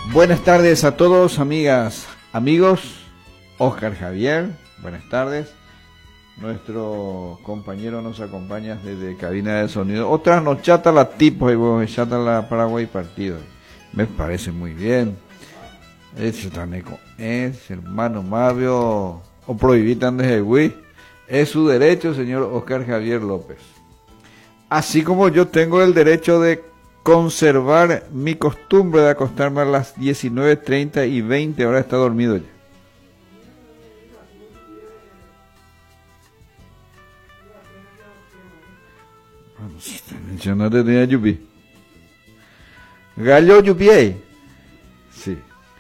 Buenas tardes a todos, amigas, amigos. Oscar Javier, buenas tardes. Nuestro compañero nos acompaña desde cabina de sonido. Otra nos chata la tipo y vos chata la Paraguay partido. Me parece muy bien. Es hermano Mavio o prohibitan desde Wii. Es su derecho, señor Oscar Javier López. Así como yo tengo el derecho de conservar mi costumbre de acostarme a las 19:30 y 20, ahora está dormido ya. Yo no tenía yupi. Gallo yupi. Sí.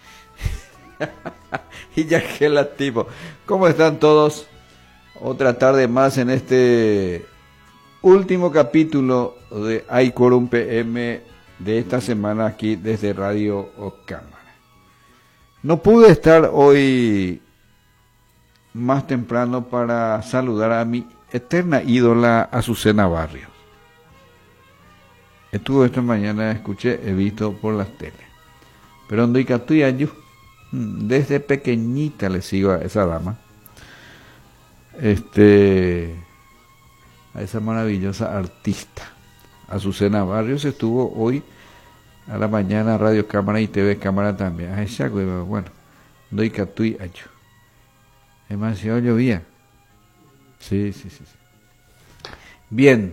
Y ya que la tipo. ¿Cómo están todos? Otra tarde más en este último capítulo de iQuorum PM de esta semana aquí desde Radio Cámara. No pude estar hoy más temprano para saludar a mi eterna ídola Azucena Barrios. Estuvo esta mañana, he visto por las teles. Pero desde pequeñita le sigo a esa dama. A esa maravillosa artista. Azucena Barrios estuvo hoy a la mañana Radio Cámara y TV Cámara también. Bueno, doy catui ayo. Demasiado llovía. Sí. Bien.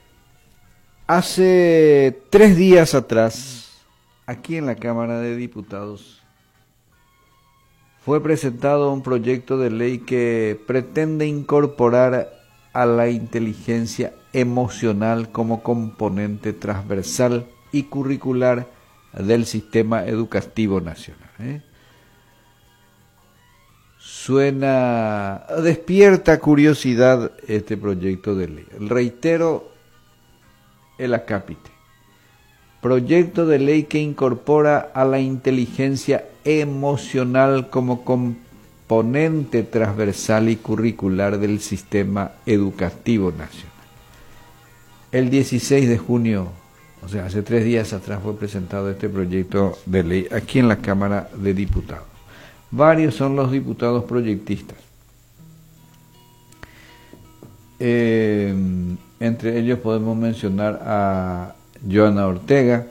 Hace 3 días atrás, aquí en la Cámara de Diputados, fue presentado un proyecto de ley que pretende incorporar a la inteligencia emocional como componente transversal y curricular del sistema educativo nacional. Despierta curiosidad este proyecto de ley. Reitero el acápite. Proyecto de ley que incorpora a la inteligencia emocional como componente transversal y curricular del sistema educativo nacional. El 16 de junio, o sea, hace 3 días atrás, fue presentado este proyecto de ley aquí en la Cámara de Diputados. Varios son los diputados proyectistas. Entre ellos podemos mencionar a Joana Ortega,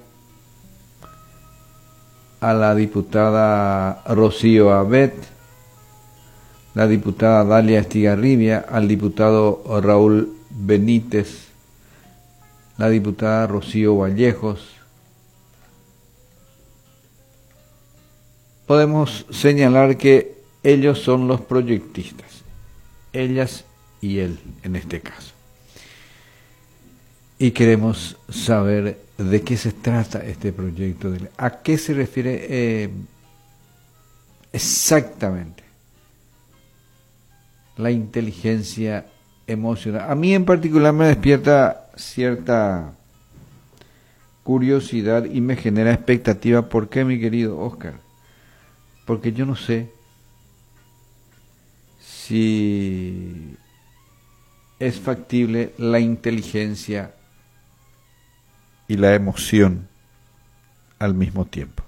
a la diputada Rocío Abet, la diputada Dalia Estigarribia, al diputado Raúl Benítez, la diputada Rocío Vallejos. Podemos señalar que ellos son los proyectistas, ellas y él en este caso. Y queremos saber de qué se trata este proyecto, a qué se refiere exactamente la inteligencia emocional. A mí en particular me despierta cierta curiosidad y me genera expectativa. ¿Por qué, mi querido Oscar? Porque yo no sé si es factible la inteligencia y la emoción al mismo tiempo.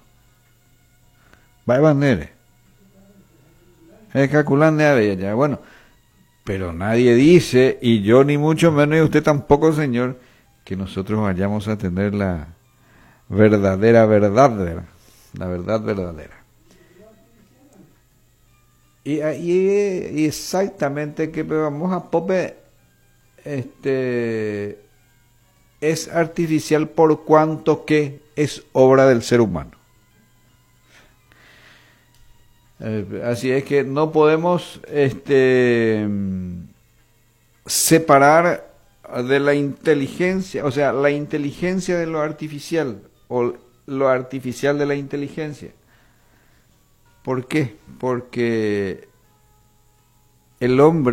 Bueno, pero nadie dice, y yo ni mucho menos, y usted tampoco, señor, que nosotros vayamos a tener la verdad verdadera. Y exactamente que vamos a pope es artificial por cuanto que es obra del ser humano. Así es que no podemos separar de la inteligencia, o sea, la inteligencia de lo artificial o lo artificial de la inteligencia. ¿Por qué? Porque el hombre